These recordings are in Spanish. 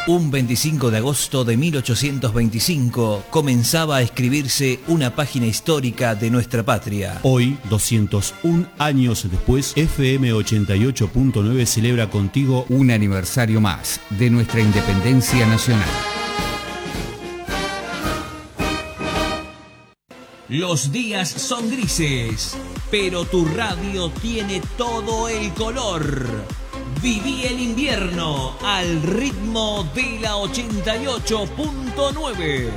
Un 25 de agosto de 1825 comenzaba a escribirse una página histórica de nuestra patria. Hoy, 201 años después, FM 88.9 celebra contigo un aniversario más de nuestra independencia nacional. Los días son grises, pero tu radio tiene todo el color. Viví el invierno al ritmo de la 88.9.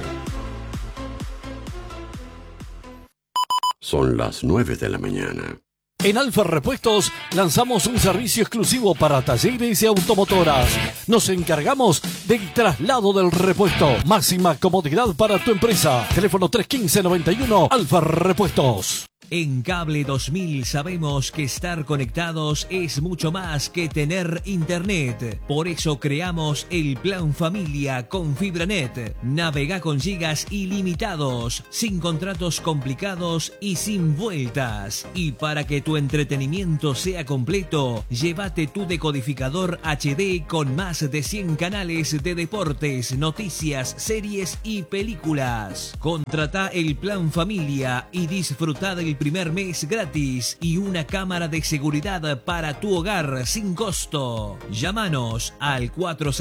Son las 9 de la mañana. En Alfa Repuestos lanzamos un servicio exclusivo para talleres y automotoras. Nos encargamos del traslado del repuesto. Máxima comodidad para tu empresa. Teléfono 315-91 Alfa Repuestos. En Cable 2000 sabemos que estar conectados es mucho más que tener internet. Por eso creamos el Plan Familia con FibraNet. Navega con gigas ilimitados, sin contratos complicados y sin vueltas. Y para que tu entretenimiento sea completo, llévate tu decodificador HD con más de 100 canales de deportes, noticias, series y películas. Contrata el Plan Familia y disfruta del primer mes gratis y una cámara de seguridad para tu hogar sin costo. Llámanos al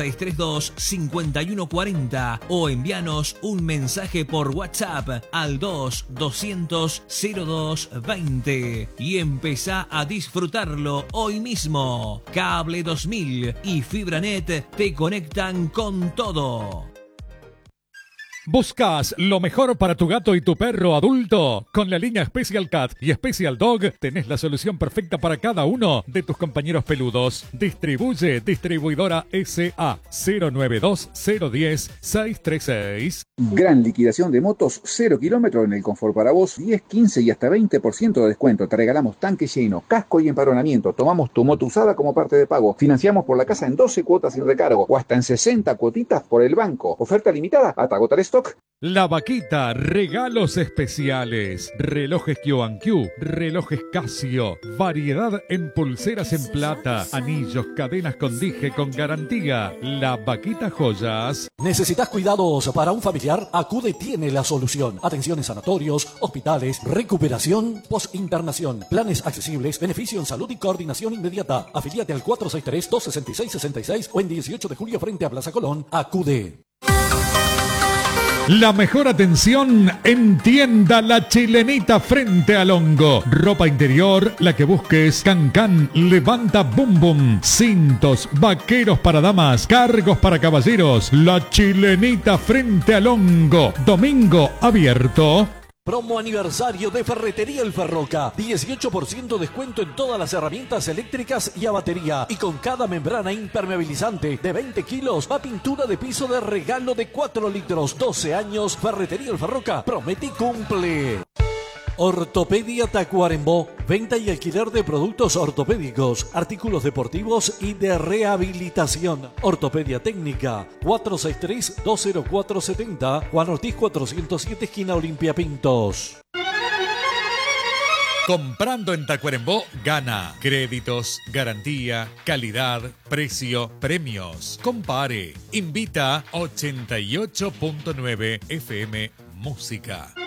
4632-5140 o envíanos un mensaje por WhatsApp al 2000220 y empezá a disfrutarlo hoy mismo. Cable 2000 y FibraNet te conectan con todo. ¿Buscas lo mejor para tu gato y tu perro adulto? Con la línea Special Cat y Special Dog tenés la solución perfecta para cada uno de tus compañeros peludos. Distribuye Distribuidora SA 092-010-636. Gran liquidación de motos, 0 kilómetros en el Confort para vos, 10, 15 y hasta 20% de descuento. Te regalamos tanque lleno, casco y empadronamiento. Tomamos tu moto usada como parte de pago. Financiamos por la casa en 12 cuotas sin recargo o hasta en 60 cuotitas por el banco. Oferta limitada hasta agotar stock. La Vaquita, regalos especiales, relojes Q&Q, relojes Casio, variedad en pulseras en plata, anillos, cadenas con dije con garantía. La Vaquita Joyas. ¿Necesitas cuidados para un familiar? Acude tiene la solución. Atención en sanatorios, hospitales, recuperación, post-internación, planes accesibles, beneficio en salud y coordinación inmediata. Afiliate al 463-266-66 o en 18 de julio frente a Plaza Colón. Acude. La mejor atención en tienda La Chilenita frente al Hongo. Ropa interior, la que busques. Can-Can, Levanta Bum Bum. Cintos, vaqueros para damas, cargos para caballeros. La Chilenita frente al Hongo. Domingo abierto. Promo aniversario de Ferretería El Ferroca. 18% descuento en todas las herramientas eléctricas y a batería. Y con cada membrana impermeabilizante de 20 kilos va pintura de piso de regalo de 4 litros. 12 años. Ferretería El Ferroca. Promete y cumple. Ortopedia Tacuarembó, venta y alquiler de productos ortopédicos, artículos deportivos y de rehabilitación. Ortopedia Técnica, 463-20470, Juan Ortiz 407, esquina Olimpia Pintos. Comprando en Tacuarembó, gana. Créditos, garantía, calidad, precio, premios. Compare. Invita 88.9 FM Música.